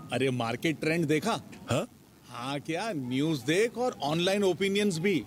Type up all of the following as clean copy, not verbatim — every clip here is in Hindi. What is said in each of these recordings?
अरे मार्केट ट्रेंड देखा? हाँ? हाँ क्या, न्यूज़ देख और ऑनलाइन ओपिनियंस भी।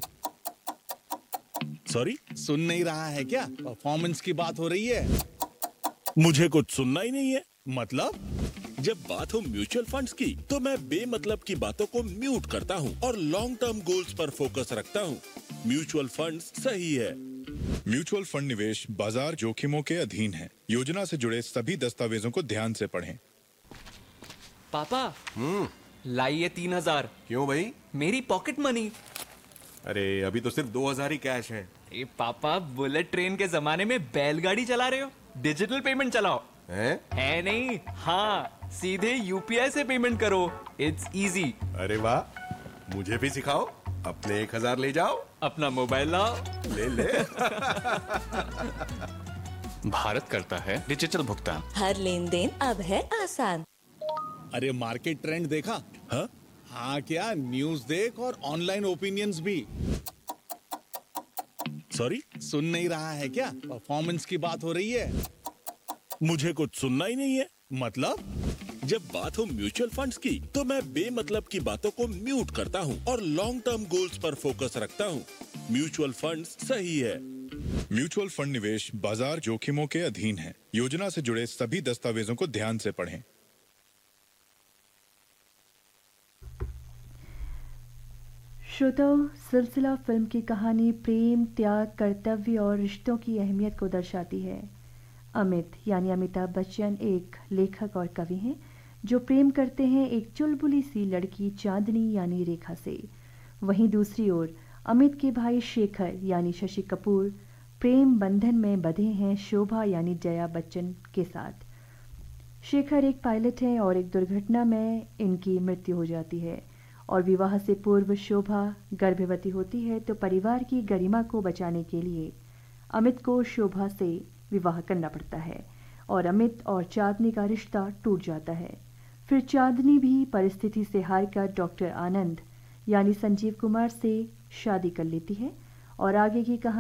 सॉरी, सुन नहीं रहा है क्या? परफॉर्मेंस की बात हो रही है। मुझे कुछ सुनना ही नहीं है। मतलब? जब बात हो म्यूचुअल फंड्स की तो मैं बेमतलब की बातों को म्यूट करता हूँ और लॉन्ग टर्म गोल्स पर फोकस रखता हूँ। म्यूचुअल फंड्स सही है। म्यूचुअल फंड निवेश बाजार जोखिमों के अधीन है। योजना से जुड़े सभी दस्तावेजों को ध्यान से पढ़ें। पापा, लाइए 3,000। क्यों भाई? मेरी पॉकेट मनी। अरे अभी तो सिर्फ 2,000 ही कैश है। ए पापा, बुलेट ट्रेन के जमाने में बैलगाड़ी चला रहे हो? डिजिटल पेमेंट चलाओ। है नहीं? हाँ, सीधे यूपीआई से पेमेंट करो। It's easy. अरे वाह, मुझे भी सिखाओ। अपने 1,000 ले जाओ। अपना मोबाइल लाओ। ले ले। भारत करता है डिजिटल भुगतान। हर लेन देन अब है आसान। अरे मार्केट ट्रेंड देखा? हाँ? हाँ क्या, न्यूज़ देख और ऑनलाइन ओपिनियंस भी। सॉरी, सुन नहीं रहा है क्या? परफॉर्मेंस की बात हो रही है। मुझे कुछ सुनना ही नहीं है। मतलब? जब बात हो म्यूचुअल फंड्स की तो मैं बेमतलब की बातों को म्यूट करता हूँ और लॉन्ग टर्म गोल्स पर फोकस रखता हूँ। म्यूचुअल फंड्स सही है। म्यूचुअल फंड निवेश बाजार जोखिमों के अधीन है। योजना से जुड़े सभी दस्तावेजों को ध्यान से पढ़ें। श्रोताओं, सिलसिला फिल्म की कहानी प्रेम, त्याग, कर्तव्य और रिश्तों की अहमियत को दर्शाती है। अमित यानी अमिताभ बच्चन एक लेखक और कवि हैं जो प्रेम करते हैं एक चुलबुली सी लड़की चांदनी यानी रेखा से। वहीं दूसरी ओर अमित के भाई शेखर यानी शशि कपूर प्रेम बंधन में बंधे हैं शोभा यानी जया बच्चन के साथ। शेखर एक पायलट है और एक दुर्घटना में इनकी मृत्यु हो जाती है और विवाह से पूर्व शोभा गर्भवती होती है तो परिवार की गरिमा को बचाने के लिए अमित को शोभा से विवाह करना पड़ता है और अमित और चांदनी का रिश्ता टूट जाता है। फिर चांदनी भी परिस्थिति से हारकर डॉक्टर आनंद यानी संजीव कुमार से शादी कर लेती है और आगे की कहानी